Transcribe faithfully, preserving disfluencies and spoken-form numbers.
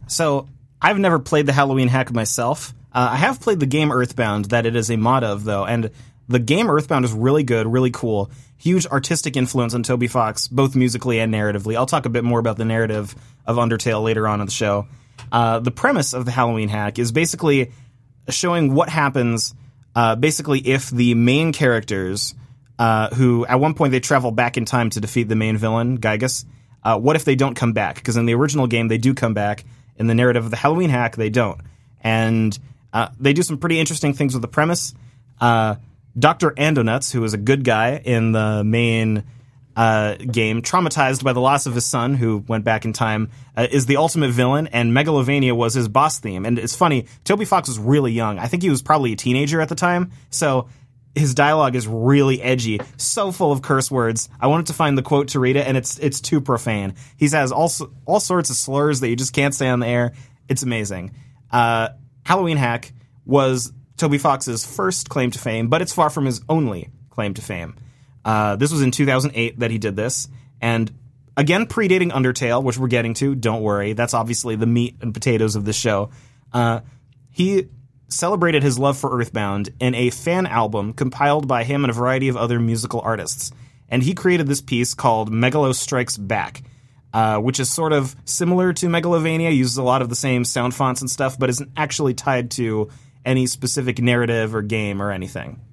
So I've never played the Halloween hack myself. Uh, I have played the game Earthbound that it is a mod of, though, and the game Earthbound is really good, really cool. Huge artistic influence on Toby Fox, both musically and narratively. I'll talk a bit more about the narrative of Undertale later on in the show. Uh, the premise of the Halloween hack is basically showing what happens, uh, basically if the main characters, uh, who at one point they travel back in time to defeat the main villain, Gygus, uh, what if they don't come back? Because in the original game, they do come back. In the narrative of the Halloween hack, they don't. And uh, they do some pretty interesting things with the premise. Uh, Doctor Andonuts, who is a good guy in the main uh, game, traumatized by the loss of his son, who went back in time, uh, is the ultimate villain, and Megalovania was his boss theme. And it's funny, Toby Fox was really young. I think he was probably a teenager at the time, so his dialogue is really edgy, so full of curse words. I wanted to find the quote to read it, and it's it's too profane. He has all, all sorts of slurs that you just can't say on the air. It's amazing. Uh, Halloween hack was Toby Fox's first claim to fame, but it's far from his only claim to fame. Uh, this was in two thousand eight that he did this, and again, predating Undertale, which we're getting to, don't worry. That's obviously the meat and potatoes of this show. Uh, he celebrated his love for Earthbound in a fan album compiled by him and a variety of other musical artists. And he created this piece called Megalo Strikes Back, uh, which is sort of similar to Megalovania, uses a lot of the same sound fonts and stuff, but isn't actually tied to any specific narrative or game or anything.